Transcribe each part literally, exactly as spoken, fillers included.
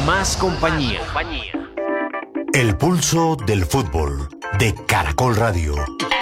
más compañía. El pulso del fútbol de Caracol Radio.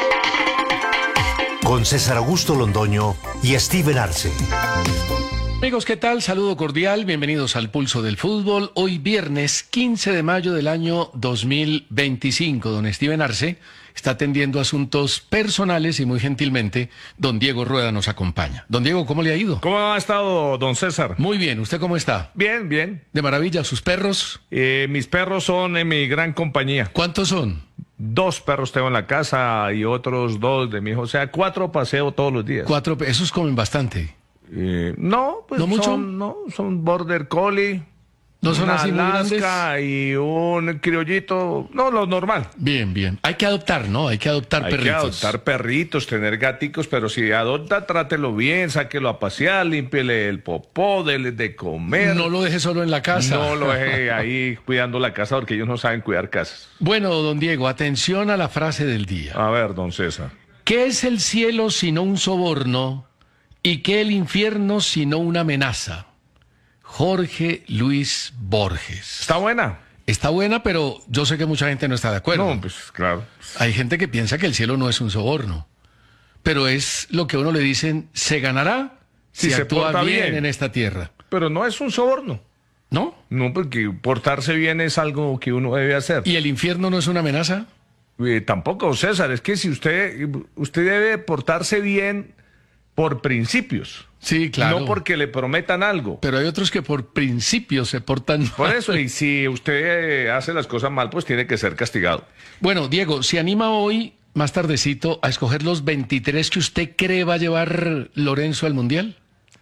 Con César Augusto Londoño y Steven Arce. Amigos, ¿qué tal? Saludo cordial, bienvenidos al Pulso del Fútbol. Hoy viernes quince de mayo del año dos mil veinticinco. Don Steven Arce está atendiendo asuntos personales y muy gentilmente don Diego Rueda nos acompaña. Don Diego, ¿cómo le ha ido? ¿Cómo ha estado, don César? Muy bien, ¿usted cómo está? Bien, bien. De maravilla, ¿sus perros? Eh, mis perros son en mi gran compañía. ¿Cuántos son? Dos perros tengo en la casa y otros dos de mi hijo. O sea, cuatro paseo todos los días. Cuatro, esos comen bastante. Eh, no, pues ¿No mucho? son, no, son border collie. ¿No son una así muy Alaska grandes? y un criollito. No, lo normal. Bien, bien. Hay que adoptar, ¿no? Hay que adoptar Hay perritos. que adoptar perritos, tener gaticos, pero si adopta, trátelo bien, sáquelo a pasear, límpiele el popó, dele de comer. No lo deje solo en la casa. No lo deje ahí cuidando la casa porque ellos no saben cuidar casas. Bueno, don Diego, atención a la frase del día. A ver, don César. ¿Qué es el cielo sino un soborno? ¿Y qué el infierno sino una amenaza? Jorge Luis Borges. ¿Está buena? Está buena, pero yo sé que mucha gente no está de acuerdo. No, pues claro. Hay gente que piensa que el cielo no es un soborno, pero es lo que a uno le dicen, se ganará si, Si se actúa porta bien, bien. en esta tierra. Pero no es un soborno. ¿No? No, porque portarse bien es algo que uno debe hacer. ¿Y el infierno no es una amenaza? Eh, tampoco, César, es que si usted, usted debe portarse bien por principios. Sí, claro. No porque le prometan algo. Pero hay otros que por principio se portan Por mal. eso, y si usted eh, hace las cosas mal, pues tiene que ser castigado. Bueno, Diego, ¿se anima hoy, más tardecito, a escoger los veintitrés que usted cree va a llevar Lorenzo al Mundial?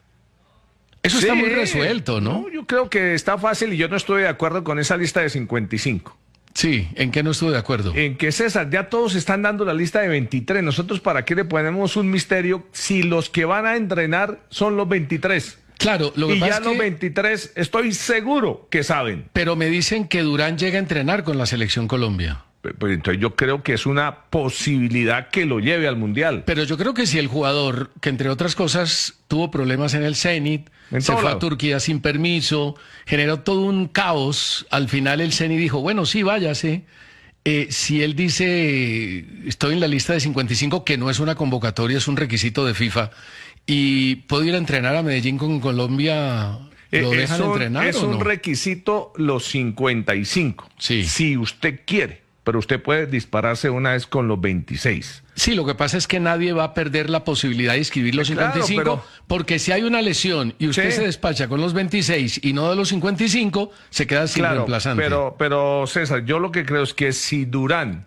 Eso está Sí, muy resuelto, ¿no? Yo creo que está fácil y yo no estoy de acuerdo con esa lista de cincuenta y cinco. Sí, ¿en qué no estuve de acuerdo? En que, César, ya todos están dando la lista de veintitrés. Nosotros, ¿para qué le ponemos un misterio si los que van a entrenar son los veintitrés? Claro, lo que Y pasa ya es los que... veintitrés estoy seguro que saben. Pero me dicen que Durán llega a entrenar con la Selección Colombia. Pues entonces yo creo que es una posibilidad que lo lleve al Mundial. Pero yo creo que si el jugador, que entre otras cosas tuvo problemas en el Zenit, En se todo fue a lado. Turquía sin permiso, generó todo un caos, al final el Zenit dijo, bueno, sí, váyase. Eh, si él dice, estoy en la lista de cincuenta y cinco, que no es una convocatoria, es un requisito de FIFA, y puedo ir a entrenar a Medellín con Colombia, Eh, ¿lo es dejan un, entrenar es o un no? requisito los cincuenta y cinco. Sí. Si usted quiere, pero usted puede dispararse una vez con los veintiséis. Sí, lo que pasa es que nadie va a perder la posibilidad de inscribir los Sí, claro, cincuenta y cinco, pero- porque si hay una lesión y usted Sí. se despacha con los veintiséis y no de los cincuenta y cinco, se queda sin Claro, reemplazante. pero, pero César, yo lo que creo es que si Durán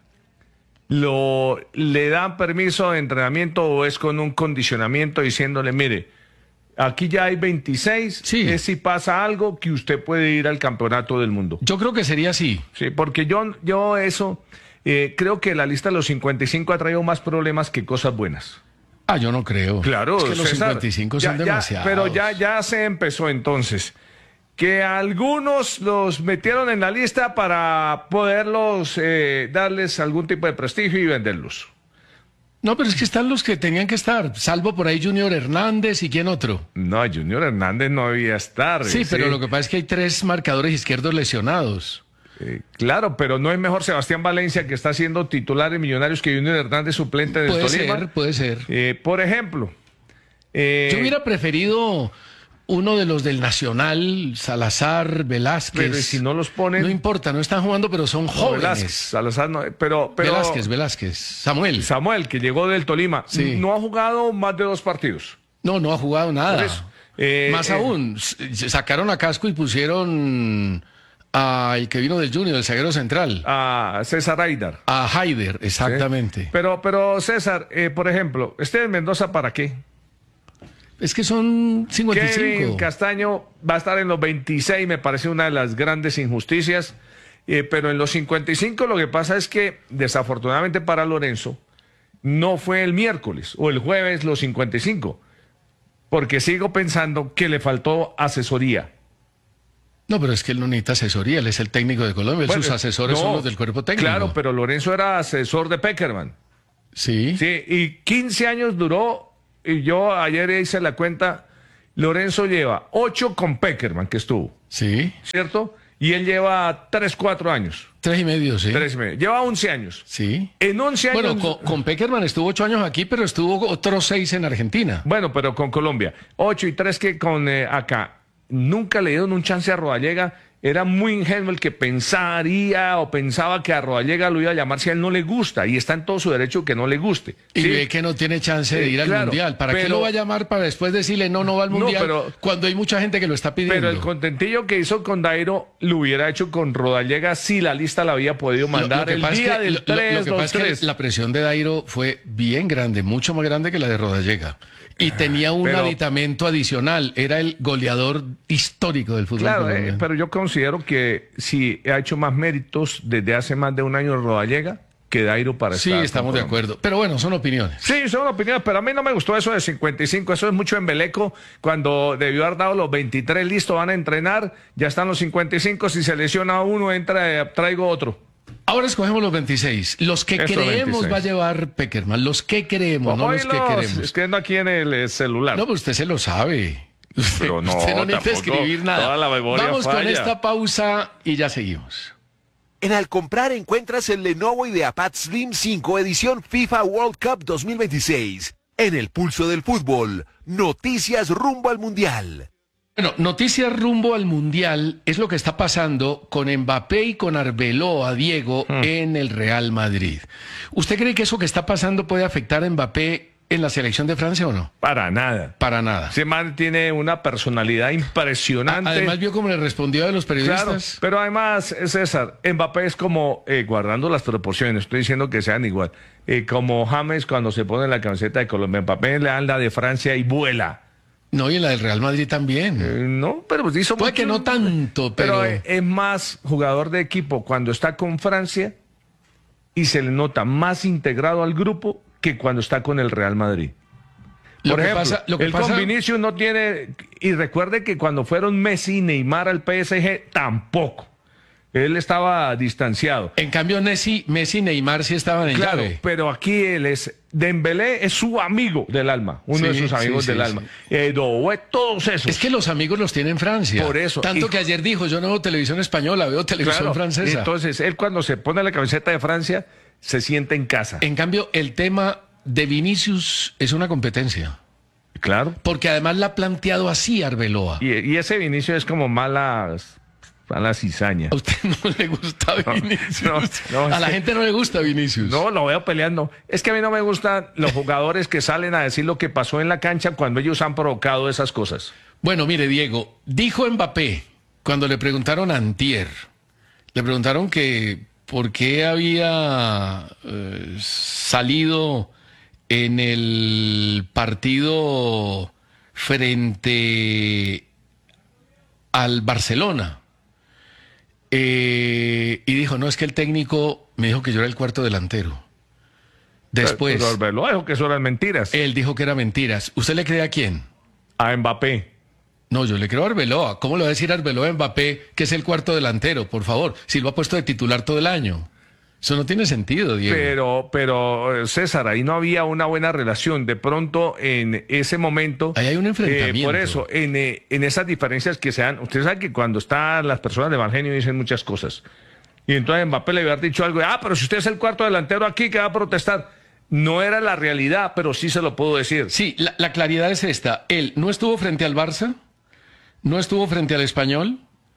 lo, le dan permiso de entrenamiento o es con un condicionamiento diciéndole, mire, aquí ya hay veintiséis, Sí. es si pasa algo que usted puede ir al campeonato del mundo. Yo creo que sería así. Sí, porque yo, yo eso, eh, creo que la lista de los cincuenta y cinco ha traído más problemas que cosas buenas. Ah, yo no creo. Claro, es que los César, cincuenta y cinco ya- son ya- demasiados. Pero ya, ya se empezó entonces. Que algunos los metieron en la lista para poderlos eh, darles algún tipo de prestigio y venderlos. No, pero es que están los que tenían que estar, salvo por ahí Junior Hernández y quién otro. No, Junior Hernández no debía estar. Sí, pero lo que pasa es que hay tres marcadores izquierdos lesionados. Eh, claro, pero no es mejor Sebastián Valencia, que está siendo titular en Millonarios, que Junior Hernández suplente del Puede Tolima. ser, puede ser. Eh, por ejemplo. eh, Yo hubiera preferido uno de los del Nacional, Salazar, Velázquez. Pero ¿y si no los ponen? No importa, no están jugando, pero son no, jóvenes. Velázquez, Salazar no, pero, pero Velázquez, Velázquez. Samuel. Samuel, que llegó del Tolima, Sí. no ha jugado más de dos partidos. No, no ha jugado Por nada. eso. Eh, Más eh, aún, s- sacaron a Casco y pusieron al que vino del Junior, el zaguero central. A César Aidar. A Haider, exactamente. Pero, pero César, eh, por ejemplo, Esteban Mendoza, ¿para qué? Es que son cincuenta y Kevin cinco. Castaño va a estar en los veintiséis, me parece una de las grandes injusticias. Eh, pero en los cincuenta y cinco lo que pasa es que, desafortunadamente para Lorenzo, no fue el miércoles o el jueves los cincuenta y cinco. Porque sigo pensando que le faltó asesoría. No, pero es que él no necesita asesoría, él es el técnico de Colombia, Bueno, sus asesores no, son los del cuerpo técnico. Claro, pero Lorenzo era asesor de Peckerman. Sí. Sí, y quince años duró, y yo ayer hice la cuenta, Lorenzo lleva ocho con Peckerman, que estuvo, Sí. ¿cierto? Y él lleva tres, cuatro años. Tres y medio, sí. Tres y medio. Lleva once años. Sí. En once años... Bueno, con, con Peckerman estuvo ocho años aquí, pero estuvo otros seis en Argentina. Bueno, pero con Colombia. Ocho y tres que con eh, acá. Nunca le dieron un chance a Rodallega. Era muy ingenuo el que pensaría o pensaba que a Rodallega lo iba a llamar si a él no le gusta. Y está en todo su derecho que no le guste. Y ¿sí? ve que no tiene chance de ir Eh, al claro, Mundial. ¿Para pero- qué lo va a llamar para después decirle no, no va al No, Mundial pero- cuando hay mucha gente que lo está pidiendo? Pero el contentillo que hizo con Dairo lo hubiera hecho con Rodallega si la lista la había podido Lo- lo mandar que el pasa es día que- del lo- lo- tres, Lo que pasa dos, es tres. que la presión de Dairo fue bien grande, mucho más grande que la de Rodallega. Y tenía un Pero- aditamento adicional. Era el goleador histórico del fútbol Claro, eh, colombiano. pero yo considero que si ha hecho más méritos desde hace más de un año Rodallega que Dairo para Sí, estar con estamos de Colombia. acuerdo. Pero bueno, son opiniones. Sí, son opiniones, pero a mí no me gustó eso de cincuenta y cinco, eso es mucho embeleco, cuando debió haber dado los veintitrés, listo, van a entrenar, ya están los cincuenta y cinco, si se lesiona uno, entra, eh, traigo otro. Ahora escogemos los veintiséis. Los que Estos creemos veintiséis. va a llevar Peckerman. Los que creemos, no los que Oílos, queremos. escribiendo aquí en el eh, celular. No, pues usted se lo sabe. Usted, Pero no, usted no necesita tampoco. escribir nada. Toda la memoria Vamos con falla. esta pausa y ya seguimos. En Al Comprar encuentras el Lenovo IdeaPad Slim cinco edición FIFA World Cup dos mil veintiséis. En el pulso del fútbol, noticias rumbo al Mundial. Bueno, noticias rumbo al Mundial es lo que está pasando con Mbappé y con Arbeloa, Diego, Hmm. en el Real Madrid. ¿Usted cree que eso que está pasando puede afectar a Mbappé en la selección de Francia o no? Para nada. Para nada. Ese man tiene una personalidad impresionante. Además, vio cómo le respondió a los Claro, periodistas. pero además, César, Mbappé es como, eh, guardando las proporciones, estoy diciendo que sean igual, eh, como James cuando se pone la camiseta de Colombia. Mbappé le dan la de Francia y vuela. No, y en la del Real Madrid también. Eh, no, pero pues hizo Puede mucho. que no tanto, pero... Pero eh, es más jugador de equipo cuando está con Francia y se le nota más integrado al grupo que cuando está con el Real Madrid. Lo Por que ejemplo, pasa- lo que él pasa- con Vinicius no tiene... Y recuerde que cuando fueron Messi y Neymar al P S G, tampoco. Él estaba distanciado. En cambio, Messi, Messi y Neymar sí estaban en Claro, llave. pero aquí él es... Dembélé es su amigo del alma, uno de Sí, sus amigos sí, del sí, alma. sí. Eh, Doué, todos esos. Es que los amigos los tiene en Francia. Por eso. Tanto Y- que ayer dijo, yo no veo televisión española, veo televisión Claro, francesa. entonces, él cuando se pone la camiseta de Francia, se siente en casa. En cambio, el tema de Vinicius es una competencia. Claro. Porque además la ha planteado así Arbeloa. Y, y ese Vinicio es como malas, malas cizaña. A usted no le gusta Vinicius. no, no, a la es que- gente no le gusta Vinicius. No, lo veo peleando. Es que a mí no me gustan los jugadores que salen a decir lo que pasó en la cancha cuando ellos han provocado esas cosas. Bueno, mire, Diego, dijo Mbappé cuando le preguntaron a Antier, le preguntaron que por qué había eh, salido en el partido frente al Barcelona. Eh, y dijo, no, es que el técnico me dijo que yo era el cuarto delantero. Después, Pero Arbeloa dijo que eso eran mentiras. él dijo que eran mentiras. ¿Usted le cree a quién? A Mbappé. No, yo le creo a Arbeloa. ¿Cómo le va a decir a Arbeloa a Mbappé que es el cuarto delantero? Por favor, si lo ha puesto de titular todo el año. Eso no tiene sentido, Diego. Pero, pero, eh, César, ahí no había una buena relación. De pronto, en ese momento. Ahí hay un enfrentamiento. eh, por eso, en, eh, en esas diferencias que se dan. Usted sabe que cuando están las personas de mal genio dicen muchas cosas. Y entonces Mbappé le había dicho algo. Ah, pero si usted es el cuarto delantero aquí, que va a protestar. No era la realidad, pero sí se lo puedo decir. Sí, la, la claridad es esta. Él no estuvo frente al Barça, no estuvo frente al Español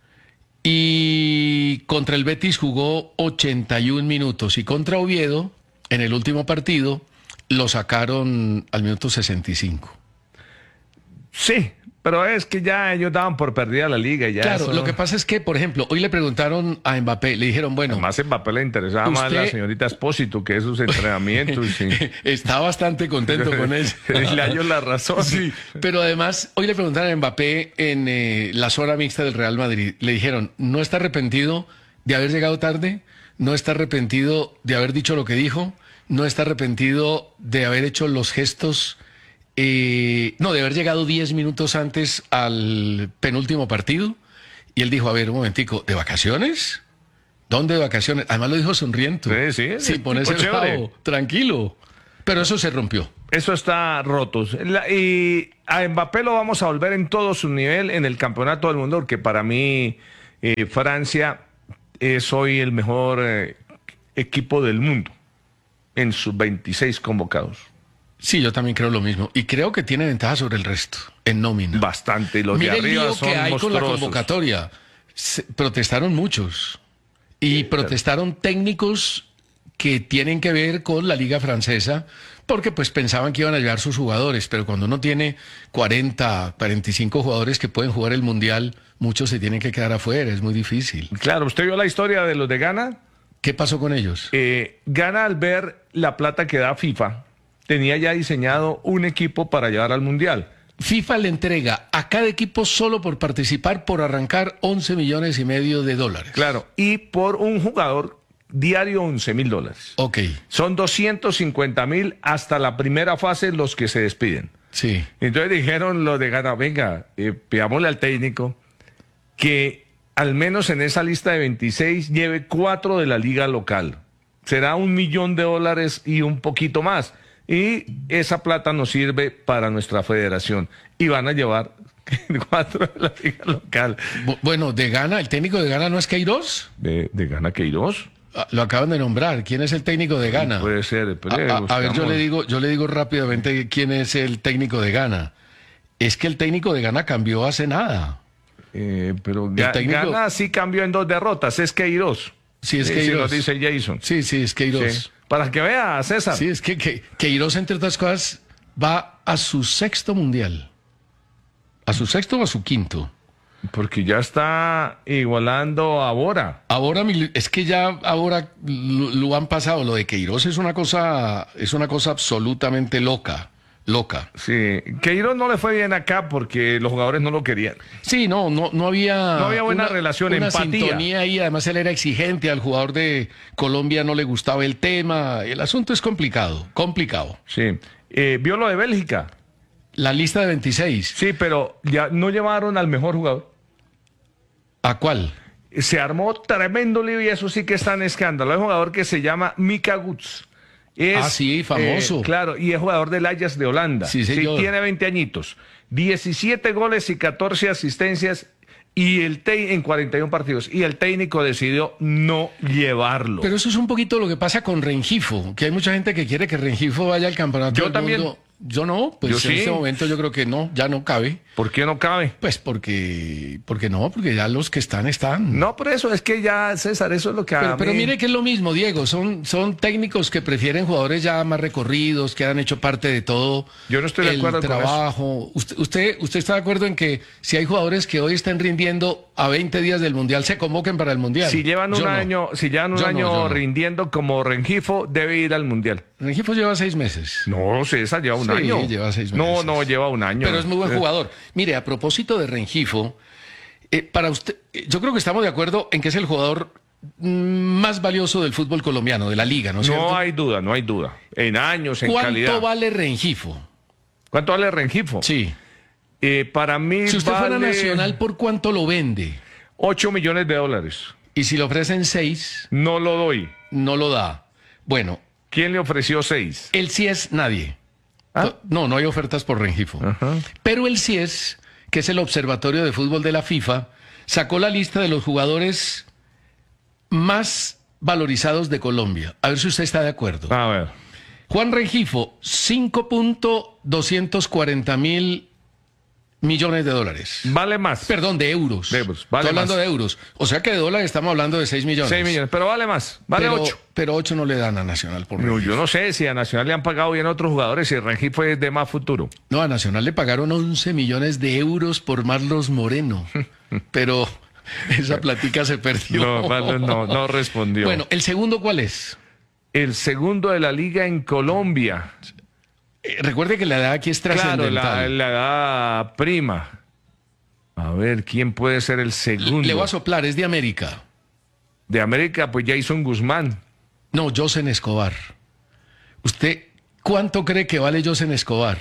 y contra el Betis jugó ochenta y un minutos. Y contra Oviedo, en el último partido, lo sacaron al minuto sesenta y cinco. Sí, pero es que ya ellos daban por perdida la liga. Ya Claro, eso- lo que pasa es que, por ejemplo, hoy le preguntaron a Mbappé, le dijeron, bueno, Además, a Mbappé le interesaba más Usted- la señorita Espósito que esos entrenamientos. y... está bastante contento con eso. Le hallo la razón. Sí, pero además, hoy le preguntaron a Mbappé en eh, la zona mixta del Real Madrid. Le dijeron, ¿no está arrepentido de haber llegado tarde? ¿No está arrepentido de haber dicho lo que dijo? ¿No está arrepentido de haber hecho los gestos? Eh, no, de haber llegado diez minutos antes al penúltimo partido. Y él dijo, a ver, un momentico, ¿de vacaciones? ¿Dónde de vacaciones? Además lo dijo sonriendo. Sí, sí, es Sin tipo ponerse chévere. bravo, tranquilo. Pero eso se rompió. Eso está roto. La- y a Mbappé lo vamos a volver en todo su nivel en el campeonato del mundo, porque para mí eh, Francia es hoy el mejor eh, equipo del mundo en sus veintiséis convocados. Sí, yo también creo lo mismo. Y creo que tiene ventaja sobre el resto, en nómina. Bastante, y los Mire de el arriba lío son que hay con la monstruosos. convocatoria. Se- protestaron muchos. Y protestaron técnicos que tienen que ver con la liga francesa, porque pues pensaban que iban a llevar sus jugadores, pero cuando uno tiene cuarenta, cuarenta y cinco jugadores que pueden jugar el Mundial, muchos se tienen que quedar afuera, es muy difícil. Claro, ¿usted vio la historia de los de Ghana? ¿Qué pasó con ellos? Eh, Ghana, al ver la plata que da FIFA, tenía ya diseñado un equipo para llevar al Mundial. FIFA le entrega a cada equipo solo por participar, por arrancar once millones y medio de dólares. Claro, y por un jugador diario once mil dólares. Ok, Son doscientos cincuenta mil hasta la primera fase los que se despiden. sí. Entonces dijeron los de Ghana, venga, eh, pidámosle al técnico que al menos en esa lista de veintiséis lleve cuatro de la liga local. Será un millón de dólares y un poquito más. Y esa plata nos sirve para nuestra federación. Y van a llevar cuatro de la liga local. Bu- Bueno, de Ghana, el técnico de Ghana no es Queiroz. ¿De, de Ghana Queiroz? Ah, Lo acaban de nombrar. ¿Quién es el técnico de Ghana? Puede ser. Pero A, a- a ver, yo le digo, yo le digo rápidamente quién es el técnico de Ghana. Es que el técnico de Ghana cambió hace nada. Eh, pero Ga- técnico- Ghana sí cambió en dos derrotas. Es Queiroz. Sí, es Sí, sí, Queiroz. lo dice Jason. Sí, sí, es Queiroz. Sí. Para que vea, César. Sí, es que, que Queiroz, entre otras cosas, va a su sexto mundial. ¿A su sexto o a su quinto? Porque ya está igualando a Bora. Ahora, mi- es que ya ahora lo, lo han pasado. Lo de Queiroz es una cosa, es una cosa absolutamente loca. Loca. Sí, Queiroz no le fue bien acá porque los jugadores no lo querían. Sí, no, no, no había. No había buena relación, una empatía. sintonía ahí. Además, él era exigente. Al jugador de Colombia no le gustaba el tema. El asunto es complicado, complicado. Sí. Eh, ¿Vio lo de Bélgica? La lista de veintiséis. Sí, pero ya no llevaron al mejor jugador. ¿A cuál? Se armó tremendo lío y eso sí que está en escándalo. Hay un jugador que se llama Mika Guts. Es, Ah, sí, famoso. eh, claro, y es jugador del Ajax de Holanda. Sí, señor. tiene veinte añitos. diecisiete goles y catorce asistencias y el te en cuarenta y uno partidos. Y el técnico decidió no llevarlo. Pero eso es un poquito lo que pasa con Rengifo, que hay mucha gente que quiere que Rengifo vaya al campeonato Yo del también. mundo. Yo no, pues Yo en sí. este momento yo creo que no, ya no cabe. ¿Por qué no cabe? Pues porque, porque no, porque ya los que están, están. No, por eso es que ya, César, eso es lo que a Pero, pero mí- mire que es lo mismo, Diego, son, son técnicos que prefieren jugadores ya más recorridos, que han hecho parte de todo Yo no estoy de el acuerdo con trabajo. Usted, usted, ¿Usted está de acuerdo en que si hay jugadores que hoy están rindiendo a veinte días del Mundial, se convoquen para el Mundial? Si llevan un Yo no. año, si llevan un Yo no, año yo no. rindiendo como Rengifo, debe ir al Mundial. Rengifo lleva seis meses. No, César, lleva un Sí, año. lleva seis No, meses. no, lleva un año. Pero es muy buen Eh, jugador. Mire, a propósito de Rengifo, eh, para usted, eh, yo creo que estamos de acuerdo en que es el jugador mm, más valioso del fútbol colombiano, de la liga, ¿no es cierto? No hay duda, no hay duda. En años, en ¿Cuánto calidad. vale Rengifo? ¿Cuánto vale Rengifo? Sí. Eh, para mí Si usted fuera vale nacional, ¿por cuánto lo vende? ocho millones de dólares. Y si le ofrecen seis, No lo doy. no lo da. Bueno, ¿Quién le ofreció seis? el C I E S nadie. ¿Ah? No, no hay ofertas por Rengifo. Ajá. Pero el C I E S, que es el Observatorio de Fútbol de la FIFA, sacó la lista de los jugadores más valorizados de Colombia. A ver si usted está de acuerdo. A ver. Juan Rengifo, cinco punto doscientos cuarenta mil millones de dólares. Vale más. Perdón, de euros. De euros, vale Estoy hablando más. de euros. O sea que de dólares estamos hablando de seis millones. seis millones, pero vale más. Vale pero, ocho. Pero ocho no le dan a Nacional por No, Rengifo. yo no sé si a Nacional le han pagado bien a otros jugadores y Rengifo es de más futuro. No, a Nacional le pagaron once millones de euros por Marlos Moreno. Pero esa platica se perdió. No, vale, no, no respondió. Bueno, ¿el segundo cuál es? El segundo de la liga en Colombia. Eh, recuerde que la edad aquí es Claro, trascendental. la, la edad prima. A ver, ¿quién puede ser el segundo? Le voy a soplar, es de América. De América, pues Jason Guzmán. No, Josen Escobar. ¿Usted cuánto cree que vale Josen Escobar?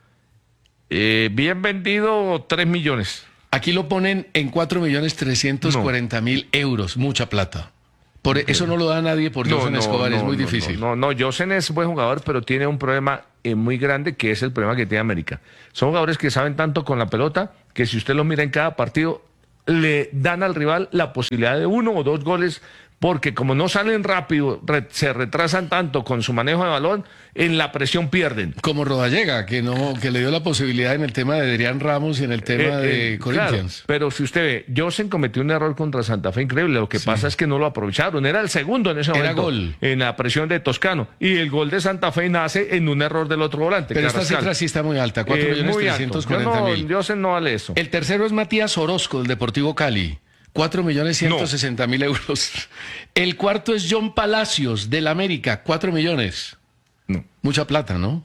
Eh, bien vendido, tres millones. Aquí lo ponen en cuatro millones trescientos cuarenta mil euros. Mucha plata. Por eso no lo da nadie por Josen Escobar, es muy no, difícil. No, no, no, Josen es buen jugador, pero tiene un problema eh, muy grande que es el problema que tiene América. Son jugadores que saben tanto con la pelota que si usted los mira en cada partido, le dan al rival la posibilidad de uno o dos goles, porque como no salen rápido, re, se retrasan tanto con su manejo de balón, en la presión pierden. Como Rodallega, que no, que le dio la posibilidad en el tema de Adrián Ramos y en el tema Eh, de eh, Corinthians. Claro, pero si usted ve, Josen cometió un error contra Santa Fe increíble. Lo que sí. pasa es que no lo aprovecharon. Era el segundo en ese Era momento. gol. En la presión de Toscano. Y el gol de Santa Fe nace en un error del otro volante. Pero Carrascal. esta cifra sí está muy alta, cuatro millones trescientos cuarenta mil. Josen no vale eso. El tercero es Matías Orozco, del Deportivo Cali. cuatro millones ciento sesenta mil euros. El cuarto es John Palacios, del América, cuatro millones. No. Mucha plata, ¿no?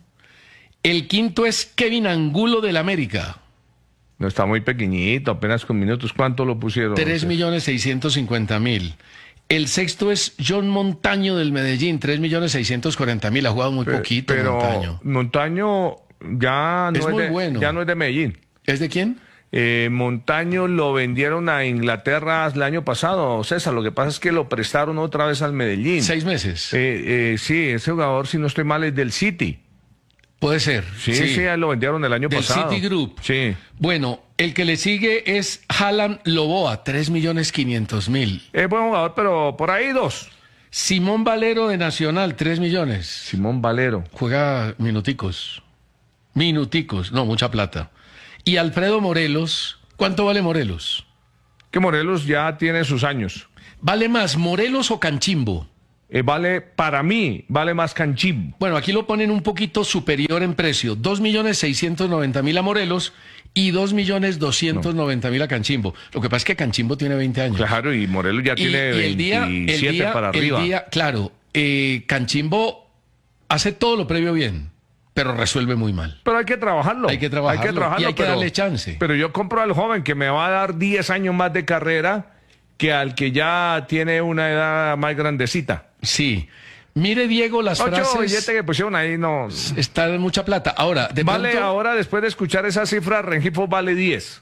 El quinto es Kevin Angulo, del América. No, está muy pequeñito, apenas con minutos. ¿Cuánto lo pusieron? tres millones seiscientos cincuenta mil. El sexto es John Montaño, del Medellín, tres millones seiscientos cuarenta mil. Ha jugado muy Pero, poquito, pero Montaño. Montaño ya no Es es, muy de, bueno. ya no es de Medellín. ¿Es de quién? Eh, Montaño lo vendieron a Inglaterra el año pasado, César. Lo que pasa es que lo prestaron otra vez al Medellín. Seis meses. Eh, eh, sí, ese jugador, si no estoy mal, es del City. Puede ser. Sí, sí, sí lo vendieron el año del pasado. City Group. Sí. Bueno, el que le sigue es Haaland Loboa, tres millones quinientos mil. Es buen jugador, pero por ahí dos. Simón Valero, de Nacional, tres millones. Simón Valero. Juega minuticos. Minuticos, no, mucha plata. Y Alfredo Morelos, ¿cuánto vale Morelos? Que Morelos ya tiene sus años. ¿Vale más Morelos o Canchimbo? Eh, vale, para mí, vale más Canchimbo. Bueno, aquí lo ponen un poquito superior en precio. dos millones seiscientos noventa mil a Morelos y dos millones doscientos noventa mil a Canchimbo. Lo que pasa es que Canchimbo tiene veinte años. Claro, y Morelos ya Y- tiene y el día- el veintisiete día- para el arriba. día- claro, eh, Canchimbo hace todo lo previo bien, pero resuelve muy mal. Pero hay que trabajarlo. Hay que trabajarlo, y hay que pero- darle chance. Pero yo compro al joven que me va a dar diez años más de carrera que al que ya tiene una edad más grandecita. Sí. Mire, Diego, las Ocho frases billetes que pusieron ahí no... están en mucha plata. Ahora, de Vale, pronto... ahora después de escuchar esa cifra, Rengifo vale diez.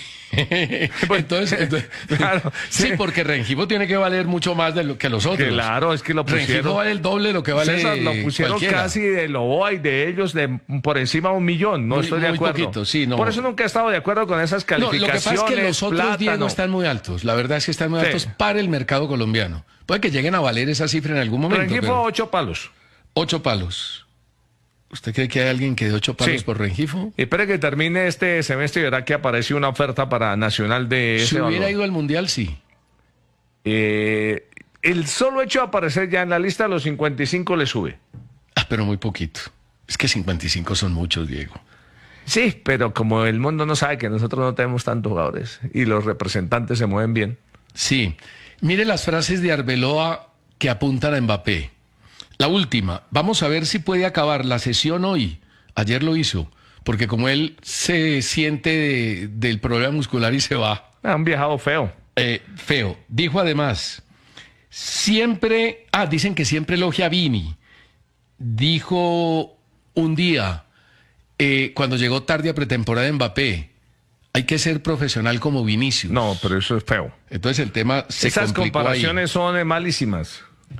entonces, entonces- Claro, sí, sí. porque Rengifo tiene que valer mucho más de lo que los otros. Claro, es que lo Rengifo pusieron... vale el doble de lo que vale César, lo pusieron cualquiera. casi de Loboa y de ellos de por encima de un millón. No Muy- estoy de muy acuerdo. poquito, sí, no. Por eso nunca he estado de acuerdo con esas No, calificaciones. lo que pasa es que los otros, plata, Diego, no. están muy altos. La verdad es que están muy Sí. altos para el mercado colombiano. Puede que lleguen a valer esa cifra en algún momento. Rengifo, pero ocho palos. ocho palos. ¿Usted cree que hay alguien que dé ocho palos Sí. por Rengifo? Espere que termine este semestre y verá que aparece una oferta para Nacional de ese Si hubiera valor. ido al Mundial, sí. Eh, el solo hecho de aparecer ya en la lista de los cincuenta y cinco le sube. Ah, pero muy poquito. Es que cincuenta y cinco son muchos, Diego. Sí, pero como el mundo no sabe que nosotros no tenemos tantos jugadores y los representantes se mueven bien. Sí. Mire las frases de Arbeloa que apuntan a Mbappé. La última. Vamos a ver si puede acabar la sesión hoy. Ayer lo hizo. Porque como él se siente de- del problema muscular y se va. Han viajado feo. Eh, feo. Dijo además, siempre, ah, dicen que siempre elogia a Vini. Dijo un día, eh, cuando llegó tarde a pretemporada de Mbappé, hay que ser profesional como Vinicius. No, pero eso es feo. Entonces el tema se Esas complicó ahí. comparaciones son eh, malísimas.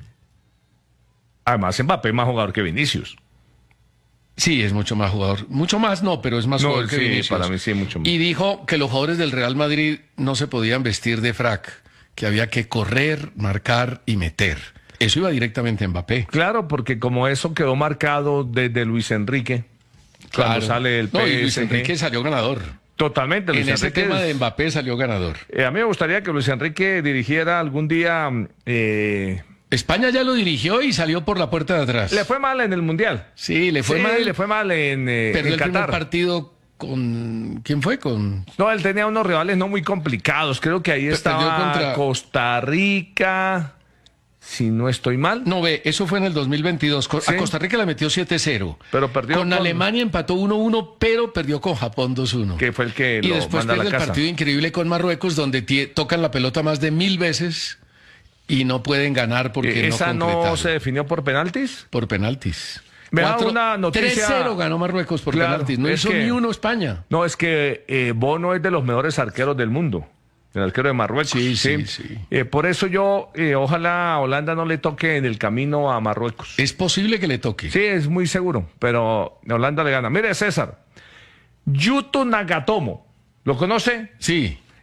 Además, Mbappé es más jugador que Vinicius. Sí, es mucho más jugador. Mucho más no, pero es más No, jugador que sí, Vinicius. para mí sí, mucho más. Y dijo que los jugadores del Real Madrid no se podían vestir de frac, que había que correr, marcar y meter. Eso iba directamente a Mbappé. Claro, porque como eso quedó marcado desde Luis Enrique, cuando sale del No, P S G. y Luis Enrique salió ganador. Totalmente, Luis En ese Enrique tema es- de Mbappé salió ganador. Eh, a mí me gustaría que Luis Enrique dirigiera algún día... eh, España ya lo dirigió y salió por la puerta de atrás. le fue mal en el Mundial. Sí, le fue Sí, mal. le fue mal en, eh, Perdió en el primer Qatar. partido con... ¿Quién fue? Con... No, él tenía unos rivales no muy complicados. Creo que ahí Perdió estaba contra- Costa Rica, si no estoy mal. No, ve, eso fue en el dos mil veintidós. Co- Sí. A Costa Rica le metió siete cero. Pero perdió Con con- Alemania empató uno uno, pero perdió con Japón dos uno. Que fue el que Y lo después manda a la pierde el casa. partido increíble con Marruecos, donde tie- tocan la pelota más de mil veces y no pueden ganar porque Eh, ¿Esa no no concretaron. se definió por penaltis? Por penaltis. Me da Cuatro- una noticia- tres cero ganó Marruecos por Claro, penaltis. No es hizo que- ni uno España. No, es que eh, Bono es de los mejores arqueros del mundo. El arquero de Marruecos. Sí, sí, sí. Eh, por eso yo, eh, ojalá a Holanda no le toque en el camino a Marruecos. Es posible que le toque. Sí, es muy seguro, pero Holanda le gana. Mire, César, Yuto Nagatomo, ¿lo conoce? Sí.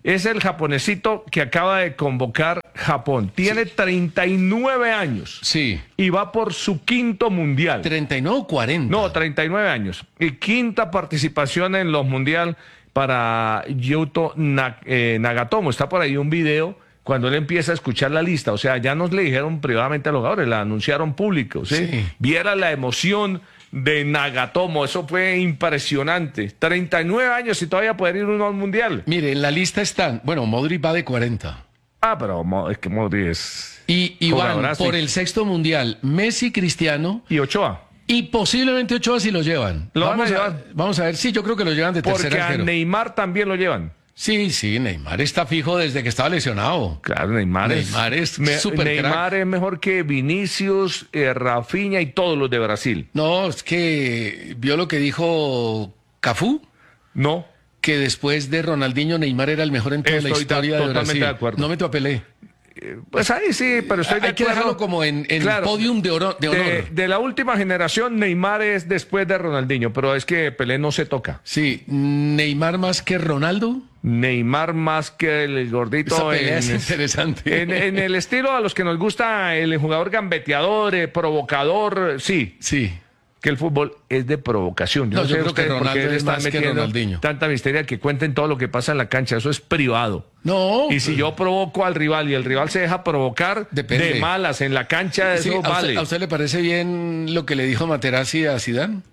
Es el japonesito que acaba de convocar Japón. Tiene sí. treinta y nueve años. Sí. Y va por su quinto mundial. ¿treinta y nueve o cuarenta? No, treinta y nueve años. Y quinta participación en los mundial para Yuto eh, Nagatomo. Está por ahí un video cuando él empieza a escuchar la lista. O sea, ya nos le dijeron privadamente a los jugadores, la anunciaron público. ¿sí? Sí. Viera la emoción de Nagatomo, eso fue impresionante. treinta y nueve años y todavía poder ir uno al mundial. Mire, en la lista están, bueno, Modric va de cuarenta. Ah, pero es que Modric es... Y, y van por el sexto mundial Messi, Cristiano... Y Ochoa. Y posiblemente Ochoa si lo llevan. ¿Lo vamos, van a a, llevar? vamos a ver, sí, yo creo que lo llevan de tercer arquero. Porque a Neymar también lo llevan. Sí, sí, Neymar está fijo desde que estaba lesionado. Claro, Neymar, Neymar es, es super Neymar crack. Es mejor que Vinicius, eh, Rafinha y todos los de Brasil. No, es que vio lo que dijo Cafú. No. Que después de Ronaldinho, Neymar era el mejor en toda Estoy la historia de Brasil. De acuerdo. No me te apelé. Pues ahí sí, pero estoy de Hay que dejarlo como en, en claro, el podium de, oro, de honor. De, de la última generación, Neymar es después de Ronaldinho, pero es que Pelé no se toca. Sí, Neymar más que Ronaldo. Neymar más que el gordito. Esa pelea en, es interesante. En, en el estilo a los que nos gusta el jugador gambeteador, eh, provocador, sí. Sí. Que el fútbol es de provocación. Yo no, no yo sé creo que Ronaldo es más que Ronaldinho. Tanta misteria que cuenten todo lo que pasa en la cancha. Eso es privado. No. Y si yo provoco al rival y el rival se deja provocar Depende. de malas en la cancha, sí, eso ¿a vale. Usted, ¿A usted le parece bien lo que le dijo Materazzi a Zidane?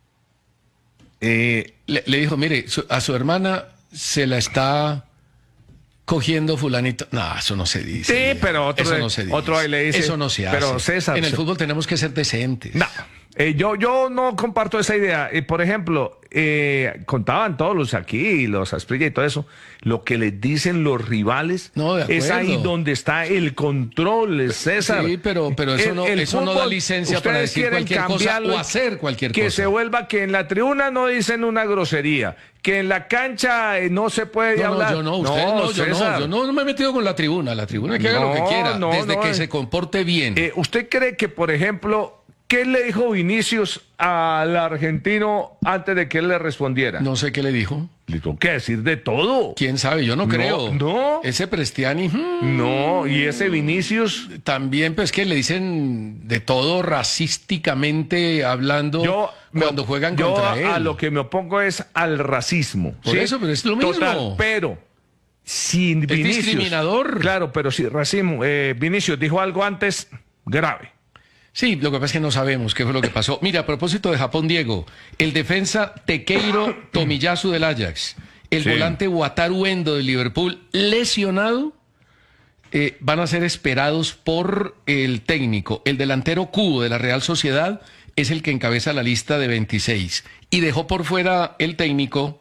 Eh, le, le dijo, mire, su, a su hermana se la está cogiendo fulanito. No, eso no se dice. Sí, pero otro, eso no se dice. otro ahí le dice. Eso no se hace. Pero César, en el fútbol tenemos que ser decentes. No. Eh, yo, yo no comparto esa idea. Eh, por ejemplo, eh, contaban todos los aquí, los Asprilla y todo eso, lo que les dicen los rivales, no, es ahí donde está el control, César. Sí, pero, pero eso, el, no, el eso fútbol, no da licencia para decir cualquier cosa o hacer cualquier que cosa. Que se vuelva que en la tribuna no dicen una grosería, que en la cancha eh, no se puede no, hablar. No, yo no, usted no, no yo no, yo no, no me he metido con la tribuna. La tribuna que haga no, lo que quiera, no, desde no, que eh. se comporte bien. Eh, ¿Usted cree que, por ejemplo, qué le dijo Vinicius al argentino antes de que él le respondiera? No sé qué le dijo. Le tuvo que decir de todo. ¿Quién sabe? Yo no, no creo. No. Ese Prestiani. Hmm, no, y ese Vinicius. También, pues que le dicen de todo racísticamente hablando yo, cuando me, juegan yo contra a, él. a lo que me opongo es al racismo. Por ¿sí? eso, pero es lo mismo. Total, pero sin es Vinicius. discriminador. Claro, pero si racismo. Eh, Vinicius dijo algo antes grave. Sí, lo que pasa es que no sabemos qué fue lo que pasó. Mira, a propósito de Japón, Diego, el defensa Takeiro Tomiyasu del Ajax, el sí. volante Wataru Endo del Liverpool, lesionado, eh, van a ser esperados por el técnico. El delantero Kubo de la Real Sociedad es el que encabeza la lista de veintiséis. Y dejó por fuera el técnico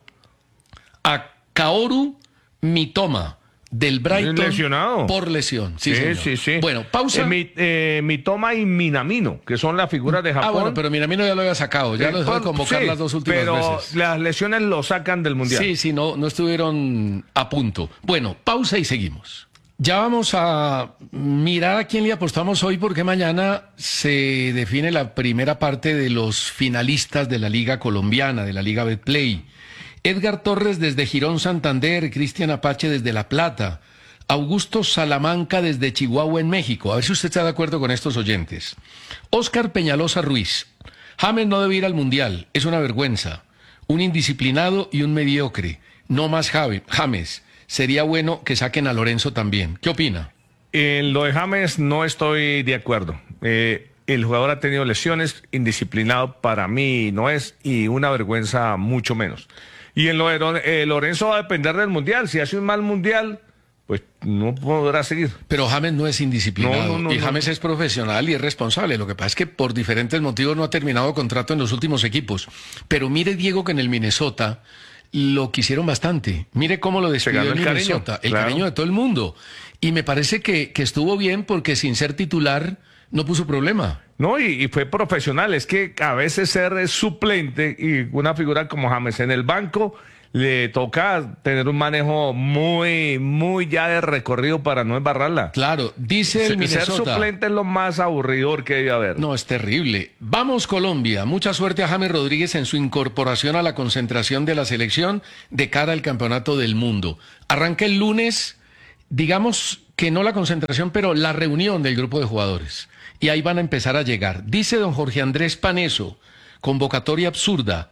a Kaoru Mitoma, del Brighton, lesionado por lesión. Sí, sí, señor. sí, sí. Bueno, pausa. Eh, mi, eh, Mitoma y Minamino, que son las figuras de Japón. Ah, bueno, pero Minamino ya lo había sacado, ya eh, lo dejó de convocar sí, las dos últimas pero veces. Pero las lesiones lo sacan del Mundial. Sí, sí, no, no estuvieron a punto. Bueno, pausa y seguimos. Ya vamos a mirar a quién le apostamos hoy, porque mañana se define la primera parte de los finalistas de la Liga Colombiana, de la Liga Betplay. Edgar Torres desde Girón Santander, Cristian Apache desde La Plata, Augusto Salamanca desde Chihuahua en México. A ver si usted está de acuerdo con estos oyentes. Óscar Peñalosa Ruiz, James no debe ir al Mundial, es una vergüenza. Un indisciplinado y un mediocre. No más James. Sería bueno que saquen a Lorenzo también. ¿Qué opina? En lo de James no estoy de acuerdo. Eh, el jugador ha tenido lesiones, indisciplinado para mí no es, y una vergüenza mucho menos. Y en lo de eh, Lorenzo va a depender del Mundial. Si hace un mal Mundial, pues no podrá seguir. Pero James no es indisciplinado. No, no, no, y James no. es profesional y es responsable. Lo que pasa es que por diferentes motivos no ha terminado contrato en los últimos equipos. Pero mire, Diego, que en el Minnesota lo quisieron bastante. Mire cómo lo despidió en Minnesota. Cariño, el claro. cariño de todo el mundo. Y me parece que, que estuvo bien porque sin ser titular no puso problema. No, y, y fue profesional. Es que a veces ser suplente y una figura como James en el banco le toca tener un manejo muy, muy ya de recorrido para no embarrarla. Claro, dice el Ser Minnesota. suplente es lo más aburridor que debe haber. No, es terrible. Vamos Colombia. Mucha suerte a James Rodríguez en su incorporación a la concentración de la selección de cara al Campeonato del Mundo. Arranca el lunes, digamos que no la concentración, pero la reunión del grupo de jugadores. Y ahí van a empezar a llegar. Dice don Jorge Andrés Paneso, convocatoria absurda.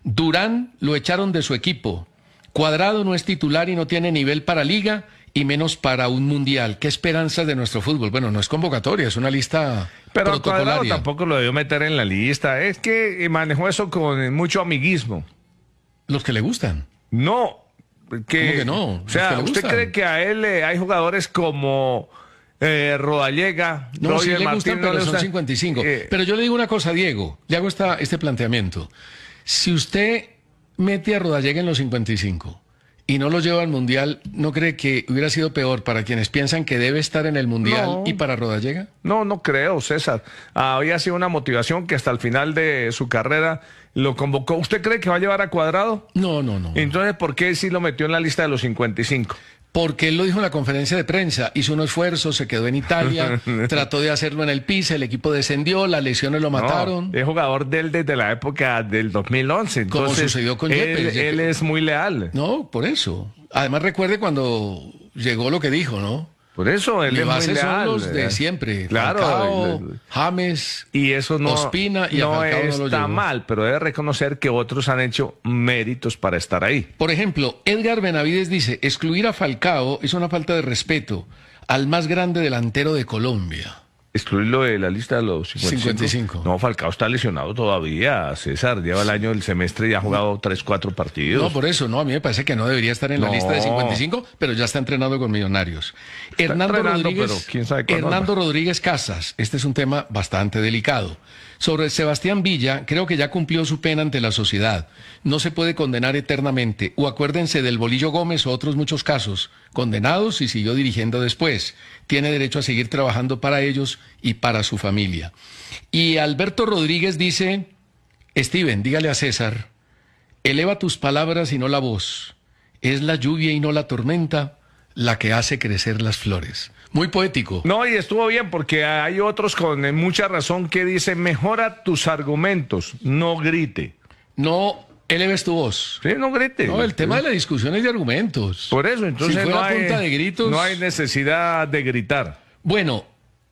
Durán lo echaron de su equipo. Cuadrado no es titular y no tiene nivel para liga y menos para un mundial. ¿Qué esperanzas de nuestro fútbol? Bueno, no es convocatoria, es una lista Pero a Cuadrado protocolaria. tampoco lo debió meter en la lista. Es que manejó eso con mucho amiguismo. Los que le gustan. No. Que, ¿Cómo que no? O Los sea, que le ¿usted gustan. cree que a él eh, hay jugadores como eh, Rodallega? No, sí Roger le Martín, gustan, no pero le son gusta? cincuenta y cinco. Eh, Pero yo le digo una cosa, Diego, le hago esta, este planteamiento. Si usted mete a Rodallega en los cincuenta y cinco y no lo lleva al Mundial, ¿no cree que hubiera sido peor para quienes piensan que debe estar en el Mundial No. y para Rodallega? No, no creo, César. Había sido una motivación que hasta el final de su carrera lo convocó. ¿Usted cree que va a llevar a Cuadrado? No, no, no. Entonces, ¿por qué sí lo metió en la lista de los cincuenta y cinco? Porque él lo dijo en la conferencia de prensa, hizo un esfuerzo, se quedó en Italia, trató de hacerlo en el P I S, el equipo descendió, las lesiones lo mataron. No, es jugador de él desde la época del dos mil once. Como Entonces, sucedió con él, Yepes. él es muy leal. No, por eso. Además recuerde cuando llegó lo que dijo, ¿no? Por eso él Mi es muy base son leal. los de siempre. Claro. Falcao, y- James, Y eso no, Ospina y a no Falcao no lo está llevó. mal, pero debe reconocer que otros han hecho méritos para estar ahí. Por ejemplo, Edgar Benavides dice, excluir a Falcao es una falta de respeto al más grande delantero de Colombia. Excluirlo de la lista de los cincuenta y cinco. cincuenta y cinco. No, Falcao está lesionado todavía, César. Lleva el año del semestre y ha jugado tres, cuatro partidos. No, por eso, no, a mí me parece que no debería estar en la No. lista de cincuenta y cinco, pero ya está entrenando con Millonarios. Hernando entrenando, Rodríguez, pero quién sabe cuándo. Hernando Rodríguez Casas, este es un tema bastante delicado. Sobre Sebastián Villa, creo que ya cumplió su pena ante la sociedad. No se puede condenar eternamente. O acuérdense del Bolillo Gómez o otros muchos casos. Condenados y siguió dirigiendo después. Tiene derecho a seguir trabajando para ellos y para su familia. Y Alberto Rodríguez dice, Steven, dígale a César, eleva tus palabras y no la voz. Es la lluvia y no la tormenta la que hace crecer las flores. Muy poético. No, y estuvo bien porque hay otros con eh, mucha razón que dicen, mejora tus argumentos, no grite. No eleves tu voz. Sí, no grite. No, el tema de la discusión es de argumentos. Por eso, entonces Si fuera no, hay, punta de gritos- no hay necesidad de gritar. Bueno,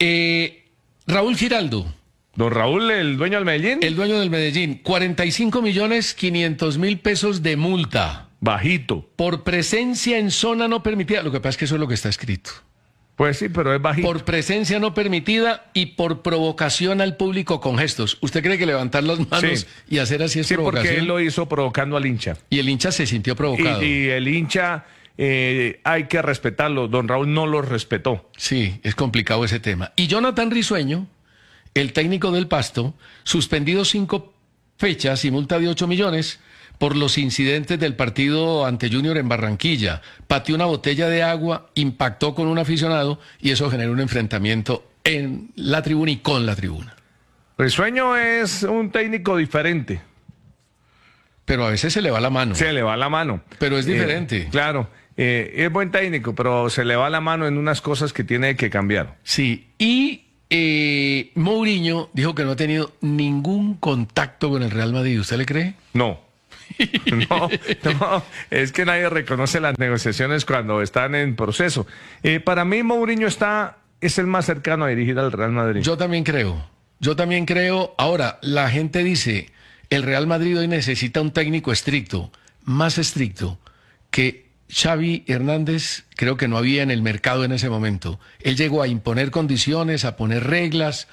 eh, Raúl Giraldo, Don Raúl, el dueño del Medellín, el dueño del Medellín, cuarenta y cinco millones quinientos mil pesos de multa bajito. por presencia en zona no permitida. Lo que pasa es que eso es lo que está escrito. Pues sí, pero es bajito. Por presencia no permitida y por provocación al público con gestos. ¿Usted cree que levantar las manos Sí. y hacer así es Sí, porque provocación? él lo hizo provocando al hincha. Y el hincha se sintió provocado. Y, y el hincha eh, hay que respetarlo. Don Raúl no lo respetó. Sí, es complicado ese tema. Y Jonathan Risueño, el técnico del Pasto, suspendido cinco fechas y multa de ocho millones por los incidentes del partido ante Junior en Barranquilla. Pateó una botella de agua, impactó con un aficionado y eso generó un enfrentamiento en la tribuna y con la tribuna. Risueño es un técnico diferente. Pero a veces se le va la mano. Se le va la mano. Pero es diferente. Eh, claro, eh, es buen técnico, pero se le va la mano en unas cosas que tiene que cambiar. Sí, y eh, Mourinho dijo que no ha tenido ningún contacto con el Real Madrid. ¿Usted le cree? No. No, no, es que nadie reconoce las negociaciones cuando están en proceso. Eh, para mí, Mourinho está, es el más cercano a dirigir al Real Madrid. Yo también creo. Yo también creo. Ahora, la gente dice, el Real Madrid hoy necesita un técnico estricto, más estricto que Xavi Hernández, creo que no había en el mercado en ese momento. Él llegó a imponer condiciones, a poner reglas,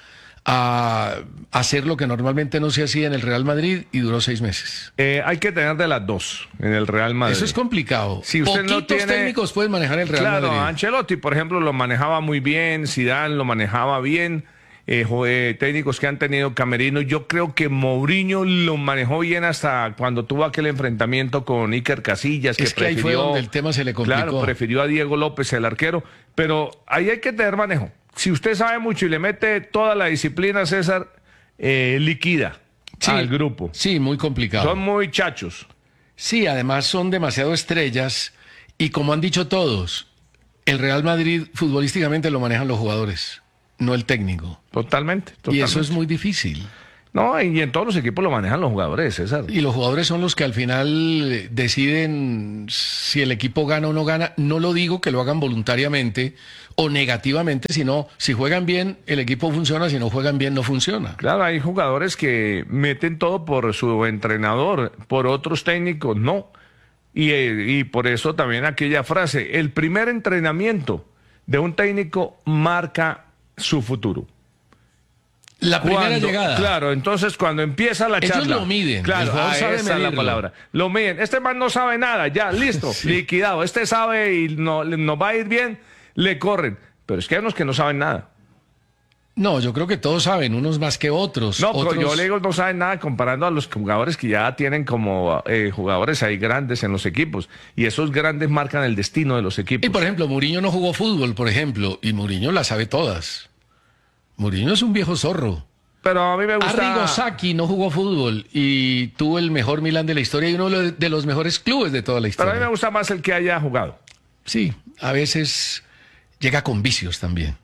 a hacer lo que normalmente no se hacía en el Real Madrid y duró seis meses. Eh, hay que tener de las dos en el Real Madrid. Eso es complicado. Si usted no Poquitos tiene- técnicos pueden manejar el Real Claro, Madrid. Ancelotti, por ejemplo, lo manejaba muy bien, Zidane lo manejaba bien, eh, jo- eh, técnicos que han tenido camerino. Yo creo que Mourinho lo manejó bien hasta cuando tuvo aquel enfrentamiento con Iker Casillas, que Es que ahí prefirió, fue donde el tema se le complicó. Claro, prefirió a Diego López, el arquero, pero ahí hay que tener manejo. Si usted sabe mucho y le mete toda la disciplina, César, eh, liquida Sí, al grupo. Sí, muy complicado. Son muy chachos. Sí, además son demasiado estrellas y como han dicho todos, el Real Madrid futbolísticamente lo manejan los jugadores, no el técnico. Totalmente, totalmente. Y eso es muy difícil. No, y en todos los equipos lo manejan los jugadores, César. Y los jugadores son los que al final deciden si el equipo gana o no gana. No lo digo que lo hagan voluntariamente o negativamente, sino si juegan bien, el equipo funciona, si no juegan bien, no funciona. Claro, hay jugadores que meten todo por su entrenador, por otros técnicos, no. Y, y por eso también aquella frase, el primer entrenamiento de un técnico marca su futuro. La primera Cuando, llegada. Claro, entonces cuando empieza la Ellos charla. lo miden. Claro, el jugador ah, sabe esa es la medirlo. palabra. Lo miden. Este man no sabe nada, ya, listo, Sí. liquidado. Este sabe y no, nos va a ir bien, le corren. Pero es que hay unos que no saben nada. No, yo creo que todos saben, unos más que otros. No, otros... pero yo le digo no saben nada comparando a los jugadores que ya tienen como eh, jugadores ahí grandes en los equipos. Y esos grandes marcan el destino de los equipos. Y por ejemplo, Mourinho no jugó fútbol, por ejemplo, y Mourinho las sabe todas. Mourinho es un viejo zorro. Pero a mí me gusta... Arrigo Sacchi no jugó fútbol y tuvo el mejor Milán de la historia y uno de los mejores clubes de toda la Pero historia. a mí me gusta más el que haya jugado. Sí, a veces llega con vicios también.